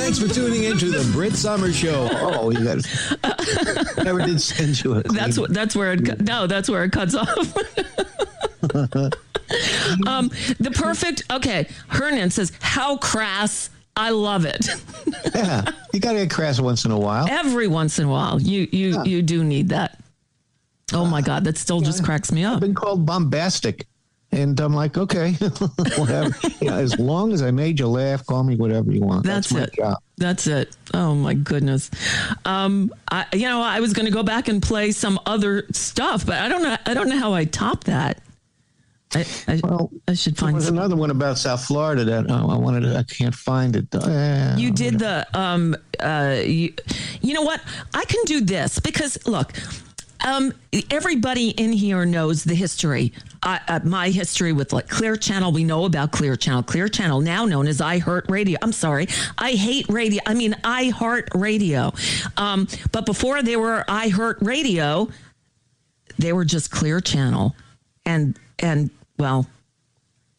Thanks for tuning in to the Brit Somers Show. Oh, you got never did send you a clean. That's where it cuts off. The perfect. Okay, Hernan says, "How crass." I love it. Yeah, you got to get crass once in a while. Every once in a while, you do need that. Oh my God, that still just cracks me up. I've been called bombastic, and I'm like, okay, whatever. As long as I made you laugh, call me whatever you want. That's my job. That's it. Oh my goodness. I was going to go back and play some other stuff, but I don't know how I top that. I should find. There was another one about South Florida that I can't find it. You did the. You know what? I can do this because look. Everybody in here knows the history. My history with Clear Channel. We know about Clear Channel. Clear Channel, now known as iHeartRadio. I'm sorry, I hate radio. I mean iHeartRadio. But before they were iHeartRadio, they were just Clear Channel, and well,